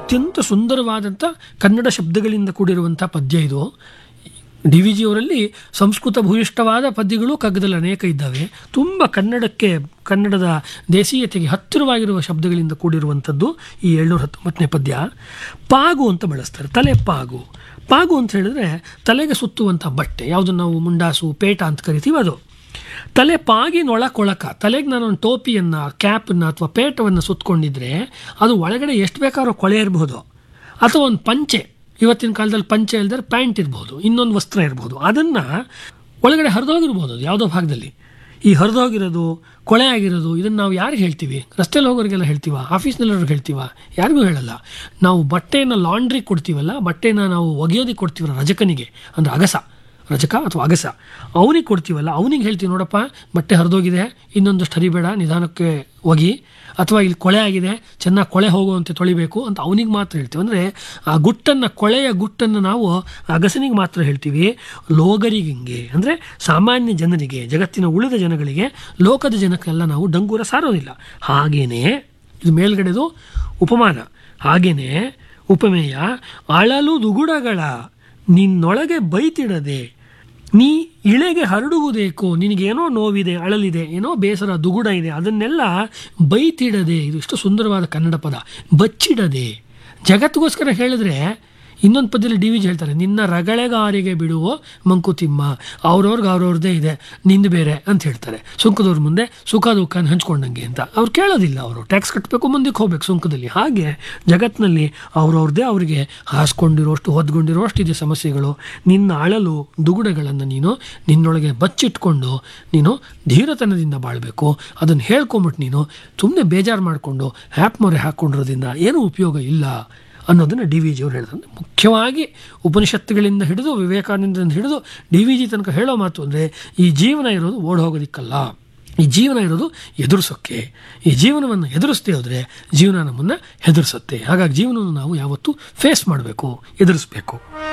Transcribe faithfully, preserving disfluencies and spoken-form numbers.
ಅತ್ಯಂತ ಸುಂದರವಾದಂಥ ಕನ್ನಡ ಶಬ್ದಗಳಿಂದ ಕೂಡಿರುವಂಥ ಪದ್ಯ ಇದು. ಡಿ ವಿ ಜಿಯವರಲ್ಲಿ ಸಂಸ್ಕೃತ ಭೂಯಿಷ್ಠವಾದ ಪದ್ಯಗಳು ಕಗ್ಗದಲ್ಲಿ ಅನೇಕ ಇದ್ದಾವೆ. ತುಂಬ ಕನ್ನಡಕ್ಕೆ, ಕನ್ನಡದ ದೇಸೀಯತೆಗೆ ಹತ್ತಿರವಾಗಿರುವ ಶಬ್ದಗಳಿಂದ ಕೂಡಿರುವಂಥದ್ದು ಈ ಏಳ್ನೂರ ಹತ್ತೊಂಬತ್ತನೇ ಪದ್ಯ. ಪಾಗು ಅಂತ ಬಳಸ್ತಾರೆ, ತಲೆ ಪಾಗು. ಪಾಗು ಅಂತ ಹೇಳಿದ್ರೆ ತಲೆಗೆ ಸುತ್ತುವಂಥ ಬಟ್ಟೆ, ಯಾವುದನ್ನು ನಾವು ಮುಂಡಾಸು, ಪೇಟ ಅಂತ ಕರಿತೀವಿ, ಅದು. ತಲೆ ಪಾಗಿನೊಳ ಕೊಳಕ, ತಲೆಗೆ ನಾನೊಂದು ಟೋಪಿಯನ್ನು, ಕ್ಯಾಪನ್ನು ಅಥವಾ ಪೇಟವನ್ನು ಸುತ್ತಕೊಂಡಿದ್ರೆ ಅದು ಒಳಗಡೆ ಎಷ್ಟು ಬೇಕಾದ್ರೂ ಕೊಳೆ ಇರಬಹುದು. ಅಥವಾ ಒಂದು ಪಂಚೆ, ಇವತ್ತಿನ ಕಾಲದಲ್ಲಿ ಪಂಚೆ ಇಲ್ದರೆ ಪ್ಯಾಂಟ್ ಇರ್ಬೋದು, ಇನ್ನೊಂದು ವಸ್ತ್ರ ಇರ್ಬೋದು, ಅದನ್ನು ಒಳಗಡೆ ಹರಿದೋಗಿರ್ಬೋದು ಅದು ಯಾವುದೋ ಭಾಗದಲ್ಲಿ. ಈ ಹರಿದೋಗಿರೋದು, ಕೊಳೆ ಆಗಿರೋದು, ಇದನ್ನು ನಾವು ಯಾರಿಗೆ ಹೇಳ್ತೀವಿ? ರಸ್ತೆಯಲ್ಲಿ ಹೋಗೋರಿಗೆಲ್ಲ ಹೇಳ್ತೀವ? ಆಫೀಸ್ನಲ್ಲವ್ರಿಗೆ ಹೇಳ್ತೀವ? ಯಾರಿಗೂ ಹೇಳಲ್ಲ. ನಾವು ಬಟ್ಟೆಯನ್ನು ಲಾಂಡ್ರಿ ಕೊಡ್ತೀವಲ್ಲ, ಬಟ್ಟೆನ ನಾವು ಒಗೆಯೋದಕ್ಕೆ ಕೊಡ್ತೀವಲ್ಲ ರಜಕನಿಗೆ, ಅಂದರೆ ಅಗಸ, ರಜಕ ಅಥವಾ ಅಗಸ, ಅವನಿಗೆ ಕೊಡ್ತೀವಲ್ಲ, ಅವನಿಗೆ ಹೇಳ್ತೀವಿ, ನೋಡಪ್ಪ ಬಟ್ಟೆ ಹರಿದೋಗಿದೆ, ಇನ್ನೊಂದಷ್ಟು ಹರಿಬೇಡ, ನಿಧಾನಕ್ಕೆ ಒಗಿ, ಅಥವಾ ಇಲ್ಲಿ ಕೊಳೆ ಆಗಿದೆ, ಚೆನ್ನಾಗಿ ಕೊಳೆ ಹೋಗುವಂತೆ ತೊಳಿಬೇಕು ಅಂತ ಅವನಿಗೆ ಮಾತ್ರ ಹೇಳ್ತೀವಿ. ಅಂದರೆ ಆ ಗುಟ್ಟನ್ನು, ಕೊಳೆಯ ಗುಟ್ಟನ್ನು ನಾವು ಅಗಸನಿಗೆ ಮಾತ್ರ ಹೇಳ್ತೀವಿ. ಲೋಗರಿಗೆ ಹಿಂಗೆ, ಅಂದರೆ ಸಾಮಾನ್ಯ ಜನರಿಗೆ, ಜಗತ್ತಿನ ಉಳಿದ ಜನಗಳಿಗೆ, ಲೋಕದ ಜನಕ್ಕೆಲ್ಲ ನಾವು ಡಂಗೂರ ಸಾರೋದಿಲ್ಲ. ಹಾಗೇನೆ ಇದು ಮೇಲ್ಗಡೆದು ಉಪಮಾನ. ಹಾಗೇನೆ ಉಪಮೇಯ, ಅಳಲು ದುಗುಡಗಳ ನಿನ್ನೊಳಗೆ ಬೈತಿಡದೆ ನೀ ಇಳೆಗೆ ಹರಡುವುದೇಕೋ, ನಿನಗೇನೋ ನೋವಿದೆ, ಅಳಲಿದೆ, ಏನೋ ಬೇಸರ, ದುಗುಡ ಇದೆ, ಅದನ್ನೆಲ್ಲ ಬೈತಿಡದೆ. ಇದು ಎಷ್ಟು ಸುಂದರವಾದ ಕನ್ನಡ ಪದ, ಬಚ್ಚಿಡದೆ. ಜಗತ್ತಿಗೋಸ್ಕರ ಹೇಳಿದ್ರೆ ಇನ್ನೊಂದು ಪದ್ಯದಲ್ಲಿ ಡಿ ವಿ ಜಿ ಹೇಳ್ತಾರೆ, ನಿನ್ನ ರಗಳೆಗಾರಿಗೆ ಬಿಡುವ ಮಂಕುತಿಮ್ಮ, ಅವ್ರವ್ರಿಗೆ ಅವ್ರವ್ರದ್ದೇ ಇದೆ, ನಿಂದು ಬೇರೆ ಅಂತ ಹೇಳ್ತಾರೆ. ಸುಂಕದವ್ರ ಮುಂದೆ ಸುಖ ದುಃಖ ಹಂಚ್ಕೊಂಡಂಗೆ ಅಂತ. ಅವ್ರು ಕೇಳೋದಿಲ್ಲ, ಅವರು ಟ್ಯಾಕ್ಸ್ ಕಟ್ಟಬೇಕು, ಮುಂದಕ್ಕೆ ಹೋಗ್ಬೇಕು ಸುಂಕದಲ್ಲಿ. ಹಾಗೆ ಜಗತ್ತಿನಲ್ಲಿ ಅವ್ರವ್ರದ್ದೇ ಅವರಿಗೆ ಹಾಸ್ಕೊಂಡಿರೋಷ್ಟು, ಹೊದ್ಕೊಂಡಿರೋಷ್ಟು ಇದೆ ಸಮಸ್ಯೆಗಳು. ನಿನ್ನ ಅಳಲು ದುಗುಡಗಳನ್ನು ನೀನು ನಿನ್ನೊಳಗೆ ಬಚ್ಚಿಟ್ಕೊಂಡು ನೀನು ಧೀರತನದಿಂದ ಬಾಳಬೇಕು. ಅದನ್ನು ಹೇಳ್ಕೊಂಬಿಟ್ಟು ನೀನು ಸುಮ್ಮನೆ ಬೇಜಾರು ಮಾಡಿಕೊಂಡು ಹ್ಯಾಪ್ ಮೊರೆ ಹಾಕ್ಕೊಂಡಿರೋದ್ರಿಂದ ಏನೂ ಉಪಯೋಗ ಇಲ್ಲ ಅನ್ನೋದನ್ನು ಡಿ ವಿ ಜಿಯವರು ಹೇಳಿದ್ರು. ಮುಖ್ಯವಾಗಿ ಉಪನಿಷತ್ತುಗಳಿಂದ ಹಿಡಿದು, ವಿವೇಕಾನಂದದಿಂದ ಹಿಡಿದು ಡಿ ವಿ ಜಿ ತನಕ ಹೇಳೋ ಮಾತು ಅಂದರೆ, ಈ ಜೀವನ ಇರೋದು ಓಡ್ ಹೋಗೋದಿಕ್ಕಲ್ಲ, ಈ ಜೀವನ ಇರೋದು ಎದುರಿಸೋಕ್ಕೆ. ಈ ಜೀವನವನ್ನು ಎದುರಿಸದೇ ಹೋದರೆ ಜೀವನ ನಮ್ಮನ್ನು ಹೆದರಿಸುತ್ತೆ. ಹಾಗಾಗಿ ಜೀವನವನ್ನು ನಾವು ಯಾವತ್ತೂ ಫೇಸ್ ಮಾಡಬೇಕು, ಎದುರಿಸಬೇಕು.